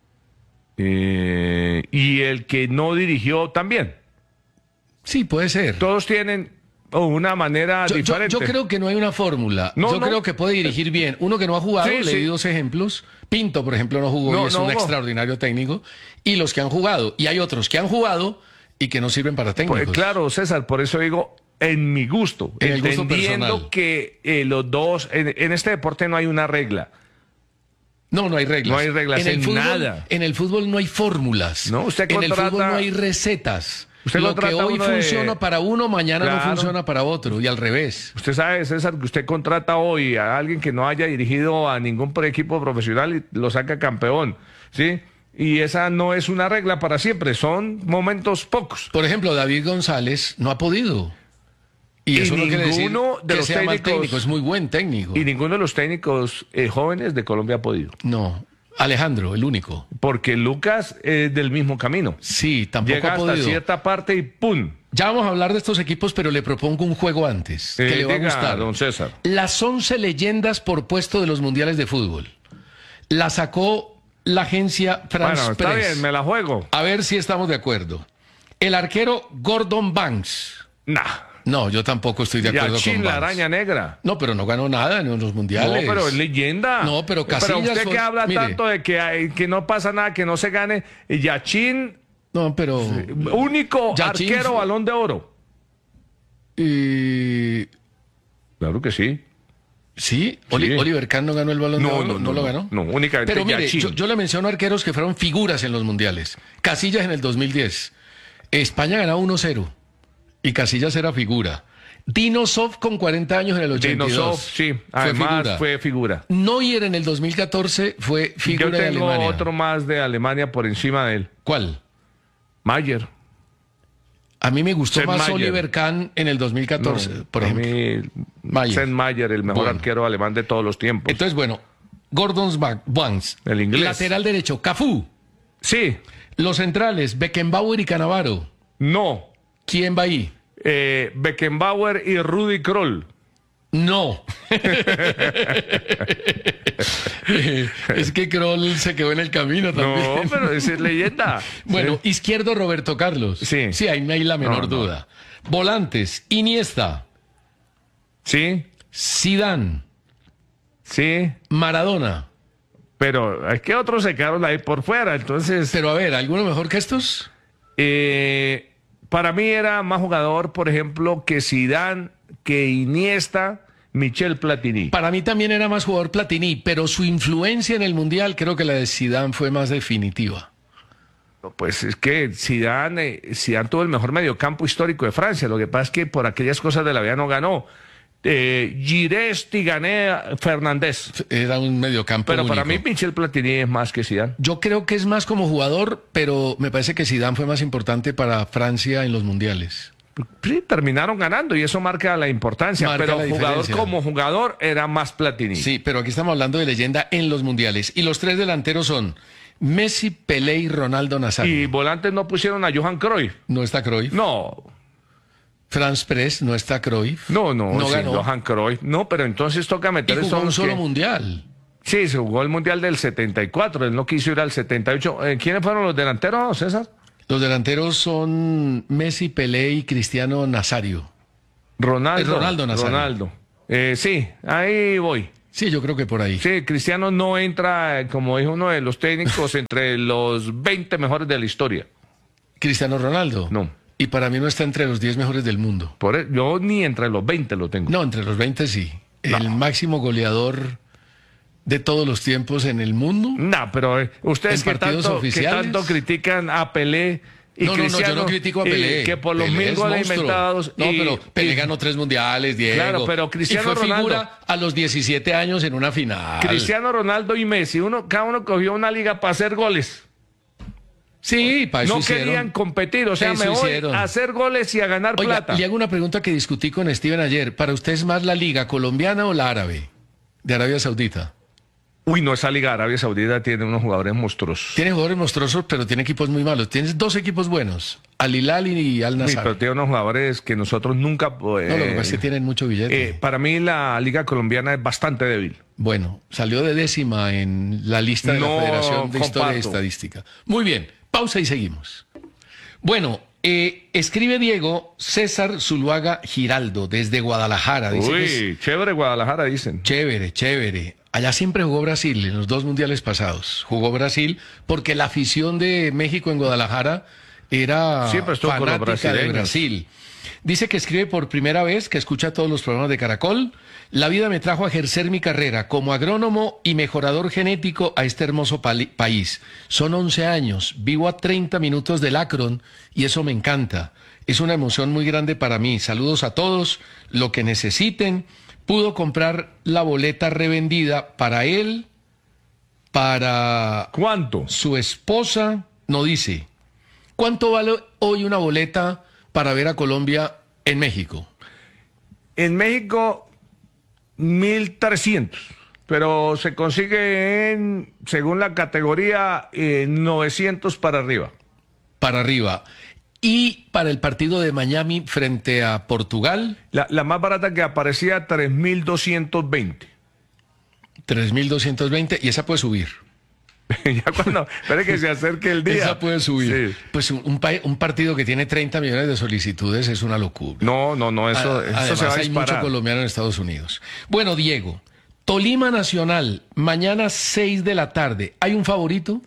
Eh, y el que no dirigió también. Sí, puede ser. Todos tienen una manera Yo, yo, diferente. yo creo que no hay una fórmula. No, yo no. creo que puede dirigir bien. Uno que no ha jugado, Sí, le di sí. dos ejemplos. Pinto, por ejemplo, no jugó No, y es no un jugó. extraordinario técnico. Y los que han jugado. Y hay otros que han jugado y que no sirven para técnicos. Pues, claro, César, por eso digo, en mi gusto, En el gusto entendiendo personal. que eh, los dos, en, en este deporte no hay una regla. No, no hay reglas. No hay reglas en, el en fútbol, nada. En el fútbol no hay fórmulas. No, usted en el contrata- fútbol no hay recetas. Usted Lo que contrata hoy uno de- funciona para uno, mañana no Claro. funciona para otro. Y al revés. Usted sabe, César, que usted contrata hoy a alguien que no haya dirigido a ningún pre- equipo profesional y lo saca campeón, ¿sí? Y esa no es una regla para siempre, son momentos pocos. Por ejemplo, David González no ha podido. Y, Y eso no quiere decir ninguno de que los sea mal técnicos- técnico, es muy buen técnico. Y ninguno de los técnicos eh, jóvenes de Colombia ha podido. No, Alejandro, el único. Porque Lucas es del mismo camino. Sí, tampoco Llega ha hasta podido. cierta parte y ¡pum! Ya vamos a hablar de estos equipos, pero le propongo un juego antes, que Eh, le va a diga, gustar. don César. Las once leyendas por puesto de los mundiales de fútbol. La sacó la agencia France Bueno, está Press. bien, me la juego. A ver si estamos de acuerdo. El arquero Gordon Banks. Nah. No, yo tampoco estoy de acuerdo Yachin, con la Banks. araña negra. No, pero no ganó nada en los mundiales. No, pero es leyenda. No, pero Casillas usted fue- que habla mire. tanto de que, hay- que no pasa nada, que no se gane. Yachin, No, pero... único Yachin arquero fue- balón de oro. Y... Claro que sí. Sí, Oli- Sí. Oliver Kahn no ganó el balón de No, oro, no, no, no, lo no. ganó. No, únicamente Pero mire, Yachin. yo, yo le menciono arqueros que fueron figuras en los mundiales. Casillas en el dos mil diez. España ganaba uno cero y Casillas era figura. Dinosov con cuarenta años en el ochenta y dos. Dinosov, sí. Fue Además figura. fue figura. Neuer en el dos mil catorce fue figura Yo de tengo Alemania. otro más de Alemania por encima de él. ¿Cuál? Mayer. A mí me gustó Seth más Mayer. Oliver Kahn en el dos mil catorce, No, por a ejemplo. mí, Mayer. Seth Mayer, el mejor Bueno. arquero alemán de todos los tiempos. Entonces, bueno, Gordon Banks. El inglés. Lateral derecho, Cafú. Sí. Los centrales, Beckenbauer y Cannavaro. No. ¿Quién va ahí? Eh, Beckenbauer y Rudi Kroll. No. Es que Kroll se quedó en el camino también. No, pero esa es leyenda. Bueno, Sí. izquierdo Roberto Carlos. Sí. Sí, ahí no hay la menor No, no. duda. Volantes, Iniesta, Sí, Zidane, sí. Maradona. Pero es que otros se quedaron ahí por fuera. Entonces, Pero a ver, ¿alguno mejor que estos? eh, para mí era más jugador, por ejemplo, que Zidane, que Iniesta, Michel Platini. Para mí también era más jugador Platini, pero su influencia en el Mundial creo que la de Zidane fue más definitiva. Pues es que Zidane, eh, Zidane tuvo el mejor mediocampo histórico de Francia. Lo que pasa es que por aquellas cosas de la vida no ganó. Eh, Girest y Gané Fernández. Era un mediocampo Pero para mí único. Michel Platini es más que Zidane. Yo creo que es más como jugador, pero me parece que Zidane fue más importante para Francia en los mundiales. Sí, terminaron ganando y eso marca la importancia. Marca pero la jugador diferencia. como jugador era más Platini. Sí, pero aquí estamos hablando de leyenda en los mundiales. Y los tres delanteros son Messi, Pelé y Ronaldo Nazario. Y volantes no pusieron a Johan Cruyff. ¿No está Cruyff? No. France Press, no está Cruyff. No, no, no sí, ganó. Johan Cruyff. No, pero entonces toca Y meter jugó un esos solo que- mundial. Sí, se jugó el Mundial del setenta y cuatro, él no quiso ir al setenta y ocho. Eh, ¿Quiénes fueron los delanteros, César? Los delanteros son Messi, Pelé y Cristiano Nazario. Ronaldo. Es Ronaldo Nazario. Ronaldo. Eh, sí, ahí voy. Sí, yo creo que por ahí. Sí, Cristiano no entra, eh, como dijo uno de los técnicos, entre los veinte mejores de la historia. Cristiano Ronaldo. No. Y para mí no está entre los diez mejores del mundo. Por e- yo ni entre los veinte lo tengo. No, entre los veinte sí. No. El máximo goleador de todos los tiempos en el mundo. No, pero eh, ustedes ¿En que partidos tanto, que oficiales? tanto critican a Pelé y No, no, no, Cristiano. yo no critico a y Pelé. que por los Pelé mil es goles monstruo. inventados. No, y- pero Pelé y ganó tres mundiales, Diego. Claro, pero Cristiano y fue Ronaldo. figura a los diecisiete años en una final. Cristiano Ronaldo y Messi, uno, cada uno cogió una liga para hacer goles. Sí, para eso No hicieron. querían competir, o sea, Eso me voy hicieron. a hacer goles y a ganar Oiga, plata. le hago una pregunta que discutí con Steven ayer. ¿Para usted es más la liga colombiana o la árabe? De Arabia Saudita. Uy, no, esa liga de Arabia Saudita tiene unos jugadores monstruosos. Tiene jugadores monstruosos, pero tiene equipos muy malos. Tienes dos equipos buenos, Al Hilal y Al Sí, Nassr. pero tiene unos jugadores que nosotros nunca... eh, No, lo que pasa es que tienen mucho billete. eh, para mí la liga colombiana es bastante débil. Bueno, salió de décima en la lista de No la Federación de Historia y comparto. Estadística. Muy bien, pausa y seguimos. Bueno, eh, escribe Diego César Zuluaga Giraldo desde Guadalajara. Dice que es Uy, chévere Guadalajara, dicen. chévere, chévere. Allá siempre jugó Brasil en los dos mundiales pasados. Jugó Brasil porque la afición de México en Guadalajara era Siempre estuvo con los fanática de brasileños. Brasil. Dice que escribe por primera vez, que escucha todos los programas de Caracol. La vida me trajo a ejercer mi carrera como agrónomo y mejorador genético a este hermoso pali- país. Son once años, vivo a treinta minutos del Akron y eso me encanta. Es una emoción muy grande para mí. Saludos a todos, lo que necesiten. Pudo comprar la boleta revendida para él, para ¿Cuánto? su esposa, no dice. ¿Cuánto vale hoy una boleta para ver a Colombia en México? En México, mil trescientos. Pero se consigue en, según la categoría, eh, novecientos para arriba. Para arriba. Y para el partido de Miami frente a Portugal, La, la más barata que aparecía, tres mil doscientos veinte. tres mil doscientos veinte y esa puede subir. Ya cuando, espere que se acerque el día. Esa puede subir. Sí. Pues un, un pa- un partido que tiene treinta millones de solicitudes es una locura. No, no, no, eso, A- eso Además, se va a hay mucho disparar. colombiano en Estados Unidos. Bueno, Diego, Tolima Nacional, mañana seis de la tarde. ¿Hay un favorito?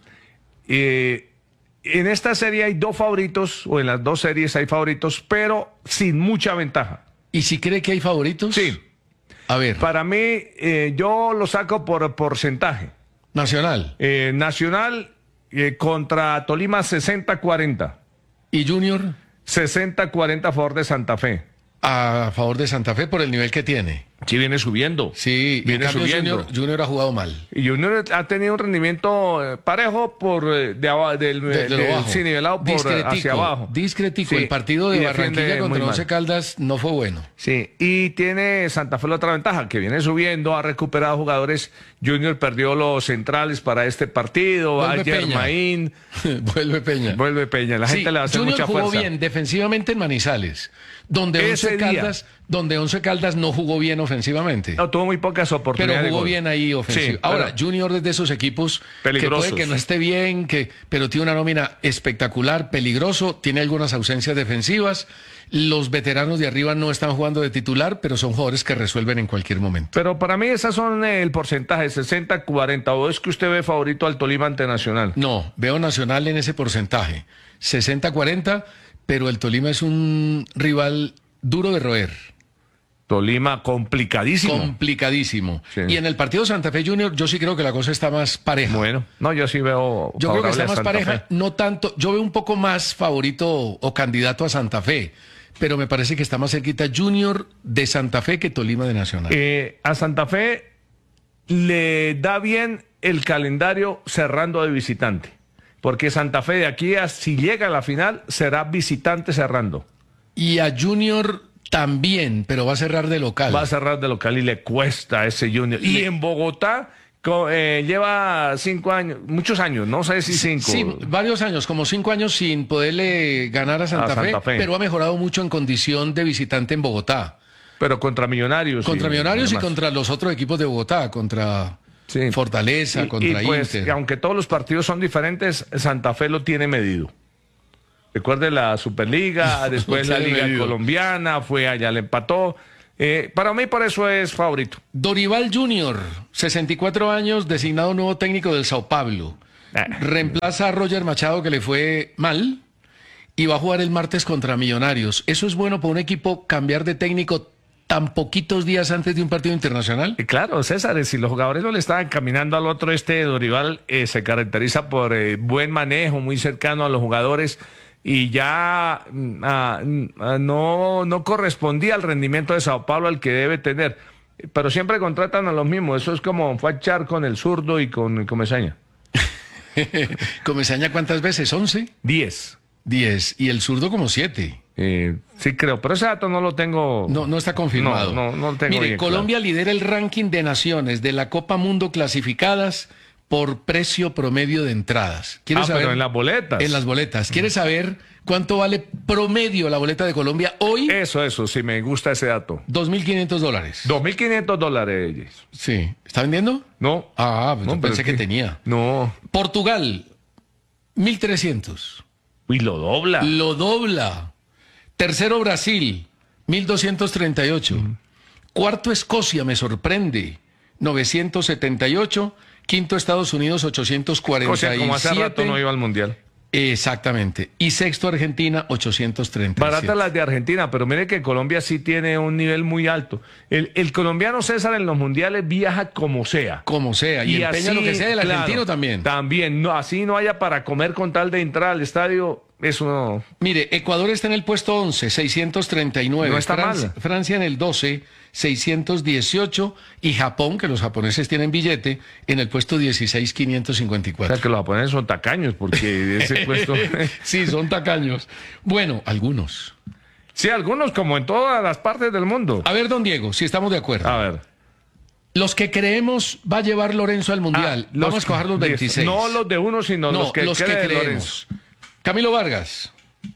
Eh, en esta serie hay dos favoritos, o en las dos series hay favoritos, pero sin mucha ventaja. ¿Y si cree que hay favoritos? Sí. A ver, Para mí, eh, yo lo saco por porcentaje. Nacional Eh, Nacional eh, contra Tolima sesenta cuarenta. y Junior sesenta cuarenta a favor de Santa Fe. a favor de Santa Fe por el nivel que tiene. Sí, viene subiendo. Sí, viene en cambio, subiendo. Junior, Junior ha jugado mal. Y Junior ha tenido un rendimiento eh, parejo por eh, de aba- del, De, de lo del- bajo. sí, nivelado por eh, Discretico, hacia abajo. Discretico. Sí, El partido y de defiende Barranquilla muy contra mal. Once Caldas no fue bueno. Sí, y tiene Santa Fe la otra ventaja, que viene subiendo, ha recuperado jugadores. Junior perdió los centrales para este partido, Vuelve a Peña. Germain, Vuelve Peña. vuelve Peña. La Sí, gente le va a hacer Junior mucha jugó fuerza. bien defensivamente en Manizales, donde Ese Once día. Caldas, donde Once Caldas no jugó bien ofensivamente. No, tuvo muy pocas Pero oportunidades. de jugó gol. bien ahí ofensivo. Sí, Ahora, pero- Junior es de esos equipos Peligrosos. que puede que no esté bien, que, pero tiene una nómina espectacular, peligroso, tiene algunas ausencias defensivas. Los veteranos de arriba no están jugando de titular, pero son jugadores que resuelven en cualquier momento. Pero para mí esas son eh, el porcentaje, sesenta cuarenta. ¿O es que usted ve favorito al Tolima ante Nacional? No, veo Nacional en ese porcentaje, sesenta cuarenta, pero el Tolima es un rival duro de roer. Tolima complicadísimo. Complicadísimo. Sí. Y en el partido Santa Fe Junior, yo sí creo que la cosa está más pareja. Bueno, no, yo sí veo. Yo creo que favorable está a más Santa pareja, Fe. no tanto. Yo veo un poco más favorito o candidato a Santa Fe, pero me parece que está más cerquita Junior de Santa Fe que Tolima de Nacional. Eh, a Santa Fe le da bien el calendario cerrando de visitante. Porque Santa Fe de aquí a si llega a la final será visitante cerrando. Y a Junior también, pero va a cerrar de local. Va a cerrar de local y le cuesta a ese Junior. Y en Bogotá, Co- eh, lleva cinco años, muchos años, no sé si cinco. Sí, varios años, como cinco años sin poderle ganar a Santa, A Santa Fe, Fe. pero ha mejorado mucho en condición de visitante en Bogotá. Pero contra Millonarios. Contra Millonarios y demás. contra los otros equipos de Bogotá, contra Sí. Fortaleza, Y- contra y pues, Inter. aunque todos los partidos son diferentes, Santa Fe lo tiene medido. Recuerde la Superliga, después Lo la tiene Liga medido. Colombiana, fue allá, le empató. Eh, para mí, por eso es favorito. Dorival Junior, sesenta y cuatro años, designado nuevo técnico del Sao Paulo. Ah. Reemplaza a Roger Machado, que le fue mal, y va a jugar el martes contra Millonarios. ¿Eso es bueno para un equipo cambiar de técnico tan poquitos días antes de un partido internacional? Y claro, César, si los jugadores no le estaban caminando al otro, este Dorival eh, se caracteriza por eh, buen manejo, muy cercano a los jugadores, y ya mm, ah, mm, ah, no, no correspondía al rendimiento de Sao Paulo al que debe tener. Pero siempre contratan a los mismos. Eso es como fachar con el zurdo y con Comesaña. ¿Comesaña cuántas veces? ¿once? Diez. diez. Y el zurdo como siete. Eh, sí, creo, pero ese dato no lo tengo. No, no está confirmado. No, no, no lo tengo Mire, bien Colombia lidera el ranking de naciones de la Copa Mundo clasificadas por precio promedio de entradas. Ah, pero en las boletas. En las boletas. ¿Quieres saber cuánto vale promedio la boleta de Colombia hoy? Eso, eso, sí, me gusta ese dato. dos mil quinientos dólares. dos mil quinientos dólares. Sí. ¿Está vendiendo? No. Ah, pues No, yo pero pensé es que que- tenía. No. Portugal, mil trescientos. Uy, lo dobla. Lo dobla. Tercero, Brasil, mil doscientos treinta y ocho. Cuarto, Escocia, me sorprende, novecientos setenta y ocho. Quinto, Estados Unidos, ochocientos cuarenta y siete. O sea, como hace rato no iba al Mundial. Exactamente. Y sexto, Argentina, ochocientos treinta y siete. Baratas las de Argentina, pero mire que Colombia sí tiene un nivel muy alto. El, el colombiano César en los mundiales viaja como sea. Como sea. Y, empeña lo que sea, el claro, argentino también. También, no, así no haya para comer con tal de entrar al estadio, eso no. Mire, Ecuador está en el puesto once, seiscientos treinta y nueve. No está Francia, mal. Francia en el doce, seiscientos dieciocho. Y Japón, que los japoneses tienen billete, en el puesto dieciséis, quinientos cincuenta y O cuatro. sea que los japoneses son tacaños porque ese puesto. Sí, son tacaños. Bueno, algunos. Sí, algunos como en todas las partes del mundo. A ver, don Diego, si estamos de acuerdo. A ver. Los que creemos va a llevar Lorenzo al Mundial. Ah, Vamos a escoger los veintiséis. No los de uno, sino No, los que, cree creemos. Lorenzo. Camilo Vargas.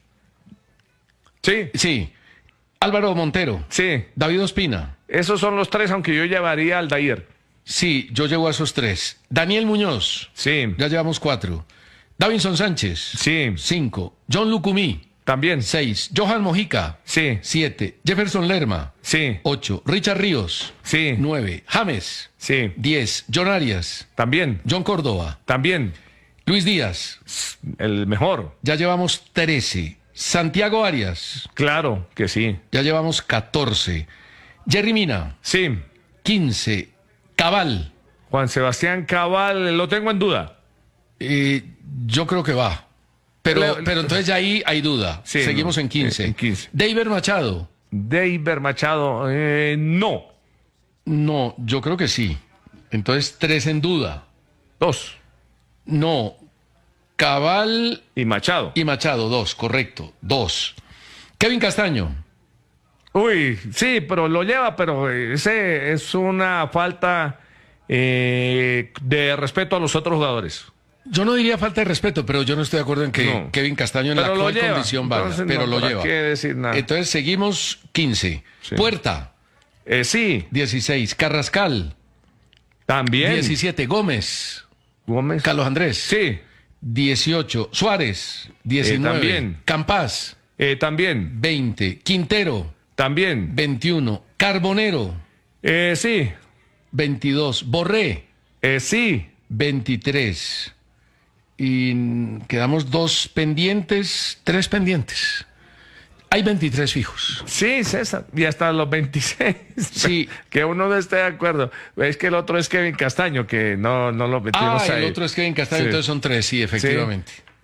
Sí, Sí. Álvaro Montero. sí. David Ospina. Esos son los tres, aunque yo llevaría al Dair. Sí, yo llevo a esos tres. Daniel Muñoz. Sí, Ya llevamos cuatro. Davinson Sánchez. sí. Cinco. John Lucumí. También. Seis. Johan Mojica. Sí, Siete. Jefferson Lerma. sí, Ocho. Richard Ríos. sí, Nueve. James. sí. Diez. John Arias. También, John Córdoba. también. Luis Díaz. El mejor. Ya llevamos trece. Santiago Arias. Claro que sí. Ya llevamos catorce. Jerry Mina. Sí. quince. Cabal. Juan Sebastián Cabal, lo tengo en duda. Eh, yo creo que va. Pero, Le- pero entonces ya ahí hay duda. Sí, Seguimos no, en quince. en quince. David Machado. Deiber Machado, eh, no. No, yo creo que sí. Entonces tres en duda. Dos. No. Cabal Y Machado. y Machado, dos, correcto. Dos. Kevin Castaño. Uy, sí, pero lo lleva, pero ese es una falta eh, de respeto a los otros jugadores. Yo no diría falta de respeto, pero yo no estoy de acuerdo en que No. Kevin Castaño en Pero la lo actual lleva. condición valga, Entonces, pero no, lo ¿para lleva. qué decir nada? Entonces seguimos quince. Sí. Puerta, Eh, sí, dieciséis. Carrascal, también. diecisiete. Gómez, Gómez. Carlos Andrés, Sí, dieciocho. Suárez, diecinueve. también. Campas, eh, también. veinte. Quintero, También. veintiuno. Carbonero, Eh, sí, veintidós. Borré, eh, sí. veintitrés. Y mm, quedamos dos pendientes, tres pendientes. Hay veintitrés fijos. Sí, César. Y hasta los veintiséis. Sí. Que uno no esté de acuerdo. Es que el otro es Kevin Castaño, que no, no lo metimos Ah, ahí. el otro es Kevin Castaño, Sí. entonces son tres, sí, efectivamente. Sí.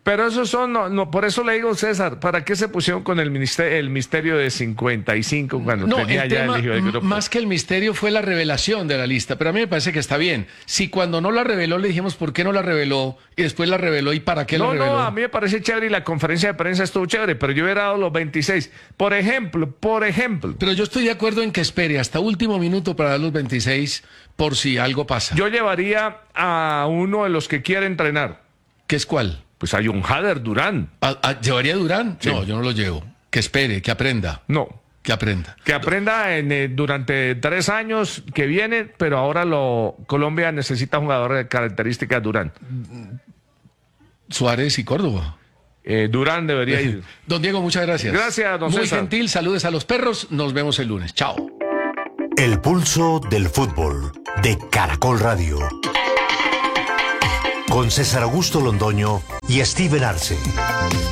Pero esos son, no, no, por eso le digo, César, ¿para qué se pusieron con el misterio, el misterio de cincuenta y cinco cuando No, tenía el ya tema, elegido el grupo? más que el misterio fue la revelación de la lista, pero a mí me parece que está bien. Si cuando no la reveló le dijimos por qué no la reveló y después la reveló y para qué No, la reveló. no, a mí me parece chévere y la conferencia de prensa estuvo chévere, pero yo hubiera dado los veintiséis. Por ejemplo, por ejemplo, Pero yo estoy de acuerdo en que espere hasta último minuto para dar los veintiséis por si algo pasa. yo llevaría a uno de los que quiere entrenar. ¿Qué es cuál? Pues hay un Jader Durán. ¿A- a- ¿Llevaría a Durán? Sí. No, yo no lo llevo. Que espere, que aprenda, No, que aprenda. que aprenda en, eh, durante tres años que vienen, pero ahora lo Colombia necesita jugadores de características Durán. Suárez y Córdoba. Eh, Durán debería ir. Don Diego, muchas gracias. Gracias, don Muy César. gentil, saludes a los perros. Nos vemos el lunes. Chao. El pulso del fútbol de Caracol Radio. Con César Augusto Londoño y Steven Arce.